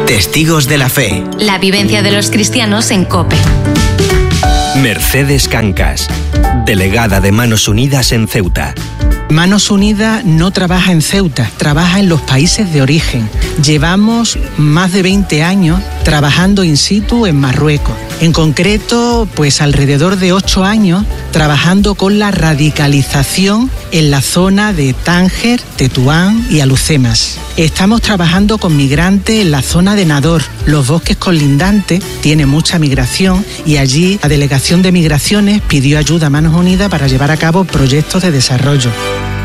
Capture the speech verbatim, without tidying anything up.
Testigos de la Fe. La vivencia de los cristianos en COPE. Mercedes Cancas, delegada de Manos Unidas en Ceuta. Manos Unidas no trabaja en Ceuta, trabaja en los países de origen. Llevamos más de veinte años trabajando in situ en Marruecos. En concreto, pues alrededor de ocho años trabajando con la radicalización en la zona de Tánger, Tetuán y Alhucemas. Estamos trabajando con migrantes en la zona de Nador. Los bosques colindantes tienen mucha migración y allí la Delegación de Migraciones pidió ayuda a Manos Unidas para llevar a cabo proyectos de desarrollo.